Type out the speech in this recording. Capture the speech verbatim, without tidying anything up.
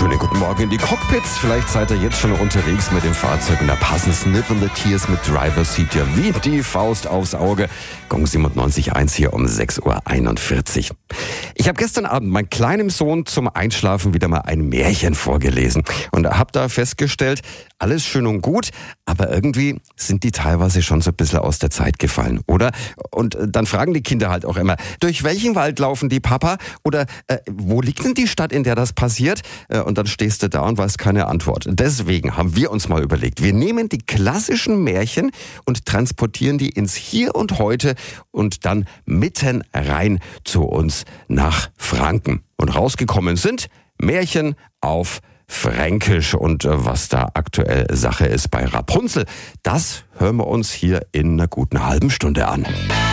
Schönen guten Morgen in die Cockpits. Vielleicht seid ihr jetzt schon unterwegs mit dem Fahrzeug und da passen Sniff and the Tears mit Driver Seat ja wie die Faust aufs Auge. Gong siebenundneunzig Komma eins hier um sechs Uhr einundvierzig. Ich habe gestern Abend meinem kleinen Sohn zum Einschlafen wieder mal ein Märchen vorgelesen und habe da festgestellt, alles schön und gut, aber irgendwie sind die teilweise schon so ein bisschen aus der Zeit gefallen, oder? Und dann fragen die Kinder halt auch immer, durch welchen Wald laufen die, Papa? Oder äh, wo liegt denn die Stadt, in der das passiert? Äh, und dann stehst du da und weißt keine Antwort. Deswegen haben wir uns mal überlegt, wir nehmen die klassischen Märchen und transportieren die ins Hier und Heute und dann mitten rein zu uns nach Franken. Und rausgekommen sind Märchen auf Fränkisch. Und äh, was da aktuell Sache ist bei Rapunzel, das hören wir uns hier in einer guten halben Stunde an.